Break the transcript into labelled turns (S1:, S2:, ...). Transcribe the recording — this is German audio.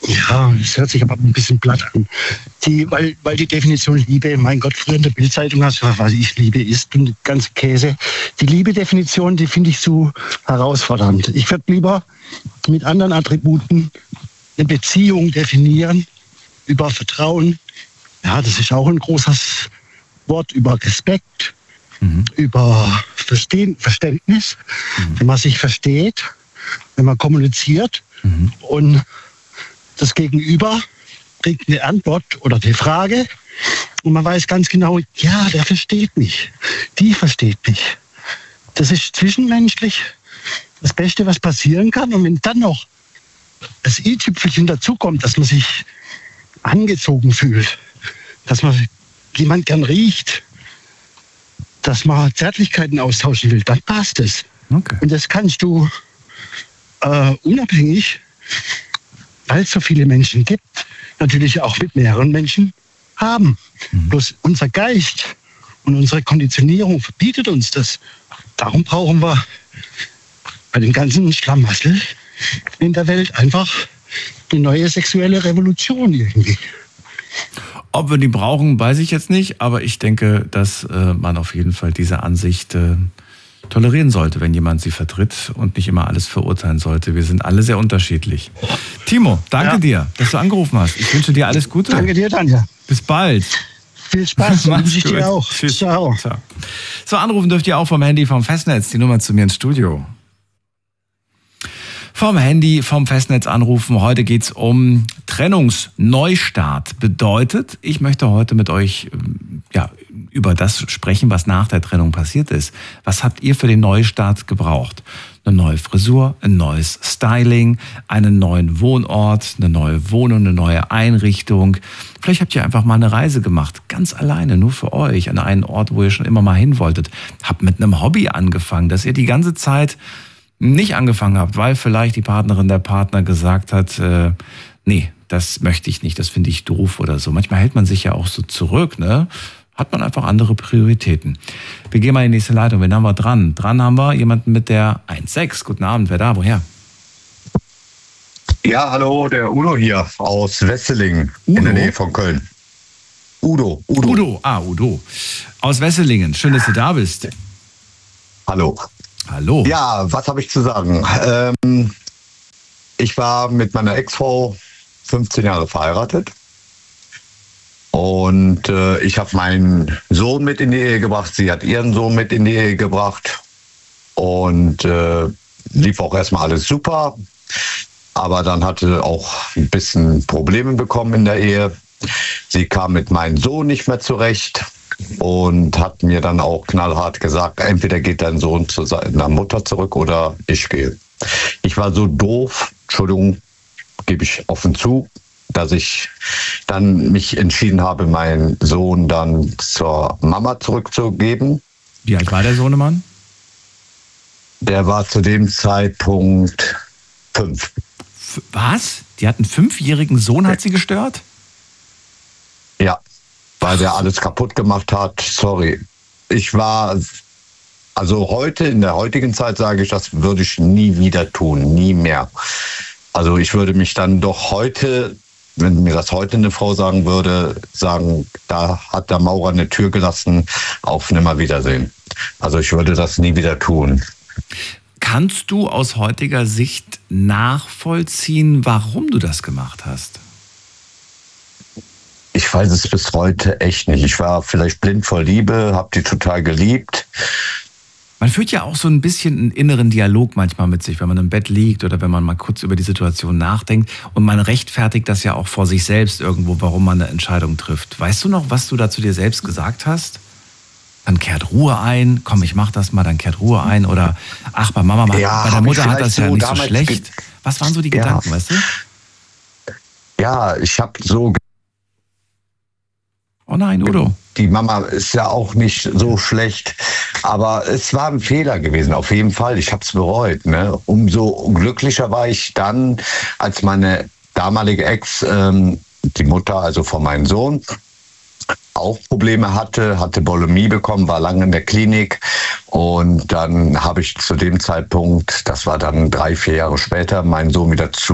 S1: Ja, es hört sich aber ein bisschen platt an. Weil die Definition Liebe, mein Gott, früher in der Bildzeitung hast du, was ich Liebe ist und ganze Käse. Die Liebe-Definition, die finde ich so herausfordernd. Ich würde lieber mit anderen Attributen eine Beziehung definieren, über Vertrauen. Ja, das ist auch ein großes Wort, über Respekt, über Verständnis, wenn man sich versteht, wenn man kommuniziert und das Gegenüber kriegt eine Antwort oder die Frage und man weiß ganz genau, ja, der versteht mich, die versteht mich. Das ist zwischenmenschlich das Beste, was passieren kann. Und wenn dann noch das i-Tüpfelchen dazukommt, dass man sich angezogen fühlt, dass man jemand gern riecht, dass man Zärtlichkeiten austauschen will, dann passt es.
S2: Okay.
S1: Und das kannst du unabhängig, weil es so viele Menschen gibt, natürlich auch mit mehreren Menschen haben. Bloß unser Geist und unsere Konditionierung verbietet uns das. Darum brauchen wir bei den ganzen Schlamassel in der Welt einfach eine neue sexuelle Revolution irgendwie.
S2: Ob wir die brauchen, weiß ich jetzt nicht, aber ich denke, dass man auf jeden Fall diese Ansicht tolerieren sollte, wenn jemand sie vertritt und nicht immer alles verurteilen sollte. Wir sind alle sehr unterschiedlich. Timo, danke dir, dass du angerufen hast. Ich wünsche dir alles Gute.
S1: Danke dir, Tanja.
S2: Bis bald.
S1: Viel Spaß.
S2: Mach's
S1: Ich
S2: gut.
S1: dir auch.
S2: Tschüss.
S1: Ciao.
S2: Ciao. So, anrufen dürft ihr auch vom Handy, vom Festnetz. Die Nummer zu mir ins Studio. Vom Handy, vom Festnetz anrufen. Heute geht's um Trennungsneustart. Bedeutet, ich möchte heute mit euch über das sprechen, was nach der Trennung passiert ist. Was habt ihr für den Neustart gebraucht? Eine neue Frisur, ein neues Styling, einen neuen Wohnort, eine neue Wohnung, eine neue Einrichtung. Vielleicht habt ihr einfach mal eine Reise gemacht, ganz alleine, nur für euch, an einen Ort, wo ihr schon immer mal hin wolltet. Habt mit einem Hobby angefangen, dass ihr die ganze Zeit nicht angefangen habt, weil vielleicht die Partnerin, der Partner gesagt hat, nee, das möchte ich nicht, das finde ich doof oder so. Manchmal hält man sich ja auch so zurück, ne? Hat man einfach andere Prioritäten. Wir gehen mal in die nächste Leitung. Wen haben wir dran? Dran haben wir jemanden mit der 1.6. Guten Abend, wer da? Woher?
S3: Ja, hallo, der Udo hier aus Wesseling in der Nähe von Köln. Udo.
S2: Udo. Aus Wesselingen. Schön, dass du da bist.
S3: Hallo.
S2: Hallo.
S3: Ja, was habe ich zu sagen? Ich war mit meiner Ex-Frau 15 Jahre verheiratet. Und ich habe meinen Sohn mit in die Ehe gebracht. Sie hat ihren Sohn mit in die Ehe gebracht. Und lief auch erstmal alles super. Aber dann hatte auch ein bisschen Probleme bekommen in der Ehe. Sie kam mit meinem Sohn nicht mehr zurecht und hat mir dann auch knallhart gesagt, entweder geht dein Sohn zu seiner Mutter zurück oder ich gehe. Ich war so doof, Entschuldigung, gebe ich offen zu, dass ich dann mich entschieden habe, meinen Sohn dann zur Mama zurückzugeben.
S2: Wie alt war der Sohnemann?
S3: Der war zu dem Zeitpunkt 5.
S2: Was? Die hat einen 5-jährigen Sohn, hat sie gestört?
S3: Ja, weil der alles kaputt gemacht hat. Sorry. Also heute, in der heutigen Zeit sage ich, das würde ich nie wieder tun, nie mehr. Also ich würde mich dann doch heute, wenn mir das heute eine Frau sagen würde, sagen, da hat der Maurer eine Tür gelassen, auf Nimmerwiedersehen. Also ich würde das nie wieder tun.
S2: Kannst du aus heutiger Sicht nachvollziehen, warum du das gemacht hast?
S3: Ich weiß es bis heute echt nicht. Ich war vielleicht blind vor Liebe, habe die total geliebt.
S2: Man führt ja auch so ein bisschen einen inneren Dialog manchmal mit sich, wenn man im Bett liegt oder wenn man mal kurz über die Situation nachdenkt. Und man rechtfertigt das ja auch vor sich selbst irgendwo, warum man eine Entscheidung trifft. Weißt du noch, was du da zu dir selbst gesagt hast? Dann kehrt Ruhe ein, komm, ich mach das mal, dann kehrt Ruhe ein. Oder, ach, bei Mama, bei der Mutter hat das ja nicht so schlecht. Was waren so die Gedanken, weißt du?
S3: Ja, ich habe so...
S2: Oh nein, Udo.
S3: Die Mama ist ja auch nicht so schlecht, aber es war ein Fehler gewesen, auf jeden Fall. Ich habe es bereut. Ne? Umso glücklicher war ich dann, als meine damalige Ex, die Mutter also von meinem Sohn, auch Probleme hatte Bulimie bekommen, war lange in der Klinik. Und dann habe ich zu dem Zeitpunkt, das war dann 3-4 Jahre später, meinen Sohn wieder